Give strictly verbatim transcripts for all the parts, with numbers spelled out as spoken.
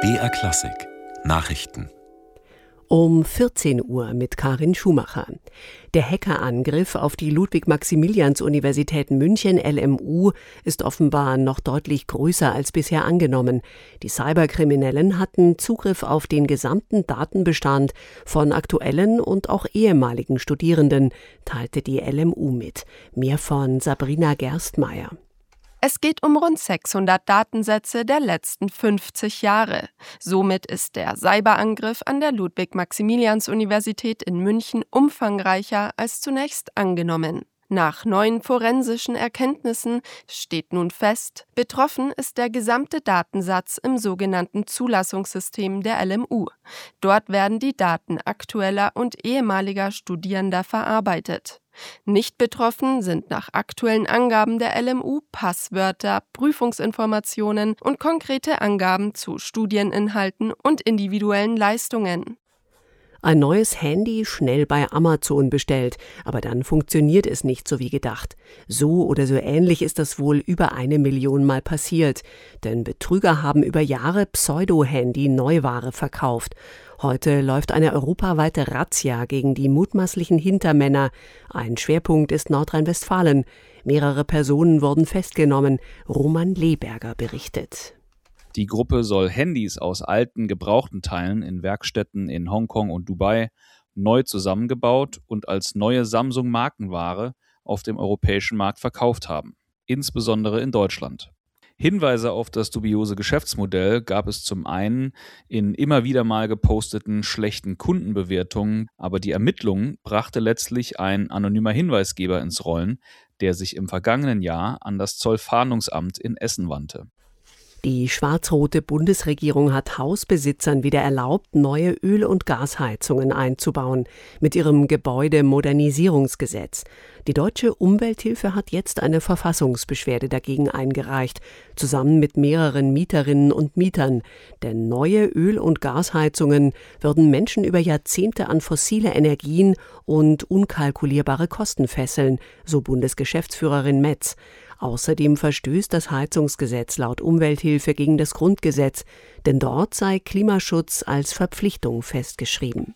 B R Klassik Nachrichten Um vierzehn Uhr mit Karin Schumacher. Der Hackerangriff auf die Ludwig-Maximilians-Universität München L M U ist offenbar noch deutlich größer als bisher angenommen. Die Cyberkriminellen hatten Zugriff auf den gesamten Datenbestand von aktuellen und auch ehemaligen Studierenden, teilte die L M U mit. Mehr von Sabrina Gerstmeier. Es geht um rund sechshundert Datensätze der letzten fünfzig Jahre. Somit ist der Cyberangriff an der Ludwig-Maximilians-Universität in München umfangreicher als zunächst angenommen. Nach neuen forensischen Erkenntnissen steht nun fest, betroffen ist der gesamte Datensatz im sogenannten Zulassungssystem der L M U. Dort werden die Daten aktueller und ehemaliger Studierender verarbeitet. Nicht betroffen sind nach aktuellen Angaben der L M U Passwörter, Prüfungsinformationen und konkrete Angaben zu Studieninhalten und individuellen Leistungen. Ein neues Handy schnell bei Amazon bestellt, aber dann funktioniert es nicht so wie gedacht. So oder so ähnlich ist das wohl über eine Million Mal passiert, denn Betrüger haben über Jahre Pseudo-Handy-Neuware verkauft. Heute läuft eine europaweite Razzia gegen die mutmaßlichen Hintermänner. Ein Schwerpunkt ist Nordrhein-Westfalen. Mehrere Personen wurden festgenommen. Roman Leberger berichtet. Die Gruppe soll Handys aus alten, gebrauchten Teilen in Werkstätten in Hongkong und Dubai neu zusammengebaut und als neue Samsung-Markenware auf dem europäischen Markt verkauft haben, insbesondere in Deutschland. Hinweise auf das dubiose Geschäftsmodell gab es zum einen in immer wieder mal geposteten schlechten Kundenbewertungen, aber die Ermittlungen brachte letztlich ein anonymer Hinweisgeber ins Rollen, der sich im vergangenen Jahr an das Zollfahndungsamt in Essen wandte. Die schwarz-rote Bundesregierung hat Hausbesitzern wieder erlaubt, neue Öl- und Gasheizungen einzubauen, mit ihrem Gebäudemodernisierungsgesetz. Die Deutsche Umwelthilfe hat jetzt eine Verfassungsbeschwerde dagegen eingereicht, zusammen mit mehreren Mieterinnen und Mietern. Denn neue Öl- und Gasheizungen würden Menschen über Jahrzehnte an fossile Energien und unkalkulierbare Kosten fesseln, so Bundesgeschäftsführerin Metz. Außerdem verstößt das Heizungsgesetz laut Umwelthilfe gegen das Grundgesetz, denn dort sei Klimaschutz als Verpflichtung festgeschrieben.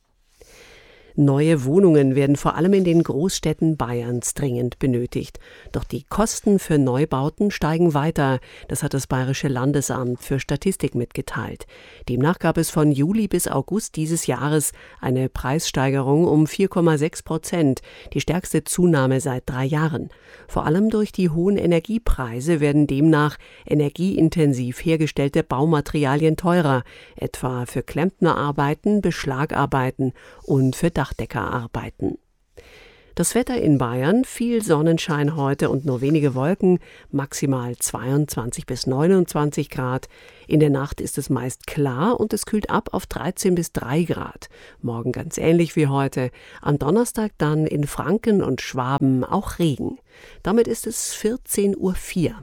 Neue Wohnungen werden vor allem in den Großstädten Bayerns dringend benötigt. Doch die Kosten für Neubauten steigen weiter. Das hat das Bayerische Landesamt für Statistik mitgeteilt. Demnach gab es von Juli bis August dieses Jahres eine Preissteigerung um vier Komma sechs Prozent, die stärkste Zunahme seit drei Jahren. Vor allem durch die hohen Energiepreise werden demnach energieintensiv hergestellte Baumaterialien teurer, etwa für Klempnerarbeiten, Beschlagarbeiten und für Dachdeckerarbeiten. Das Wetter in Bayern: viel Sonnenschein heute und nur wenige Wolken, maximal zweiundzwanzig bis neunundzwanzig Grad. In der Nacht ist es meist klar und es kühlt ab auf dreizehn bis drei Grad. Morgen ganz ähnlich wie heute. Am Donnerstag dann in Franken und Schwaben auch Regen. Damit ist es vierzehn Uhr vier.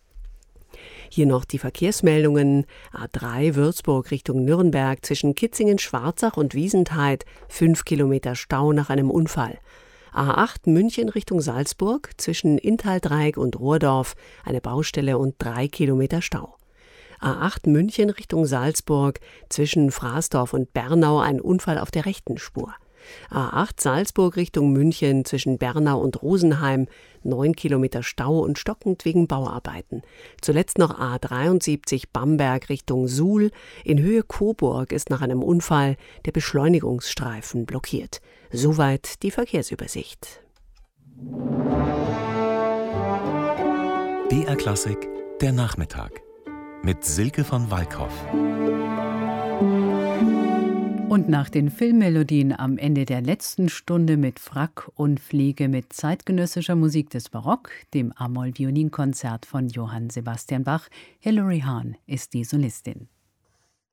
Hier noch die Verkehrsmeldungen. A drei Würzburg Richtung Nürnberg zwischen Kitzingen, Schwarzach und Wiesentheid, fünf Kilometer Stau nach einem Unfall. A acht München Richtung Salzburg zwischen Inntal-Dreieck und Rohrdorf, eine Baustelle und drei Kilometer Stau. A acht München Richtung Salzburg zwischen Fraßdorf und Bernau, ein Unfall auf der rechten Spur. A acht Salzburg Richtung München zwischen Bernau und Rosenheim, neun Kilometer Stau und stockend wegen Bauarbeiten. Zuletzt noch A dreiundsiebzig Bamberg Richtung Suhl. In Höhe Coburg ist nach einem Unfall der Beschleunigungsstreifen blockiert. Soweit die Verkehrsübersicht. B R Klassik, der Nachmittag mit Silke von Walkhoff. Und nach den Filmmelodien am Ende der letzten Stunde mit Frack und Fliege mit zeitgenössischer Musik des Barock, dem A-Moll-Violinkonzert von Johann Sebastian Bach. Hilary Hahn ist die Solistin.